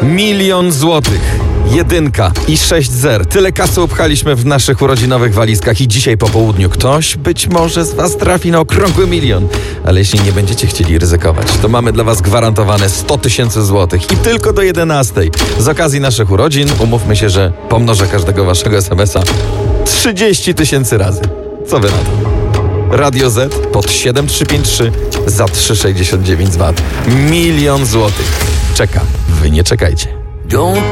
1 000 000 złotych. 1 i 6 zer. Tyle kasy upchaliśmy w naszych urodzinowych walizkach i dzisiaj po południu ktoś być może z was trafi na okrągły 1 000 000. Ale jeśli nie będziecie chcieli ryzykować, to mamy dla was gwarantowane 100 000 złotych i tylko do 11. Z okazji naszych urodzin umówmy się, że pomnożę każdego waszego SMS-a 30 000 razy. Co wy na to? Radio Z pod 7353 za 3,69 Zwad. 1 000 000 złotych. Czeka. Wy nie czekajcie. Don't